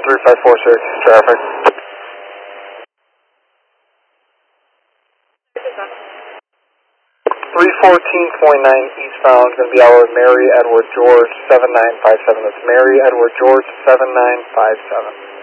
3546, traffic. 314.9 eastbound, going to be out with Mary Edward George 7957. That's Mary Edward George 7957.